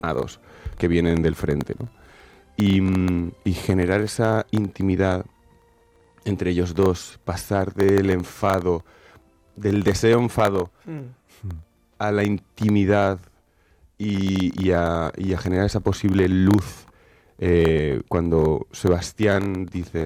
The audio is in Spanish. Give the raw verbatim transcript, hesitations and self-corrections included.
dos que vienen del frente, ¿no? Y, y generar esa intimidad entre ellos dos, pasar del enfado, del deseo enfado Mm. a la intimidad y, y, a, y a generar esa posible luz eh, cuando Sebastián dice